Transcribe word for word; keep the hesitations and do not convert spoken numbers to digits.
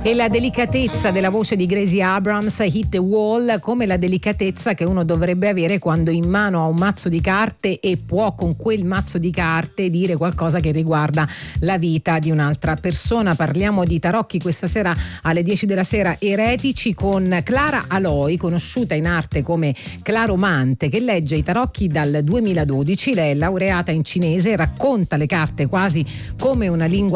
E la delicatezza della voce di Gracie Abrams, Hit the Wall, come la delicatezza che uno dovrebbe avere quando in mano ha un mazzo di carte e può con quel mazzo di carte dire qualcosa che riguarda la vita di un'altra persona. Parliamo di tarocchi questa sera alle dieci della sera, Eretici, con Clara Aloy, conosciuta in arte come Claromante, che legge i tarocchi dal duemiladodici. Lei è laureata in cinese, racconta le carte quasi come una lingua